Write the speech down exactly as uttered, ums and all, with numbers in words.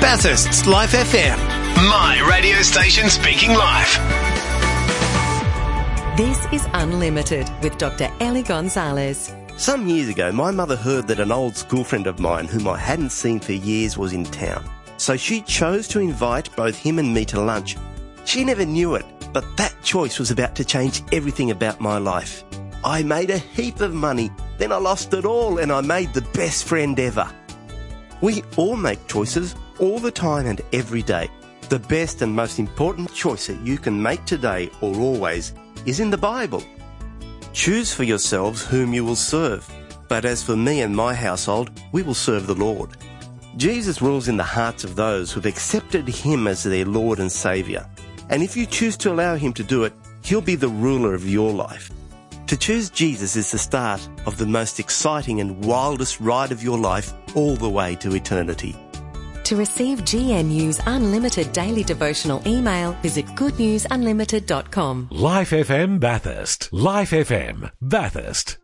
Bathurst's Life F M. My radio station speaking life. This is Unlimited with Doctor Ellie Gonzalez. Some years ago, my mother heard that an old school friend of mine whom I hadn't seen for years was in town. So she chose to invite both him and me to lunch. She never knew it, but that choice was about to change everything about my life. I made a heap of money, then I lost it all, and I made the best friend ever. We all make choices all the time and every day. The best and most important choice that you can make today or always is in the Bible. Choose for yourselves whom you will serve. But as for me and my household, we will serve the Lord. Jesus rules in the hearts of those who've accepted him as their Lord and Saviour. And if you choose to allow him to do it, he'll be the ruler of your life. To choose Jesus is the start of the most exciting and wildest ride of your life all the way to eternity. To receive G N U's unlimited daily devotional email, visit good news unlimited dot com. Life F M Bathurst. Life F M Bathurst.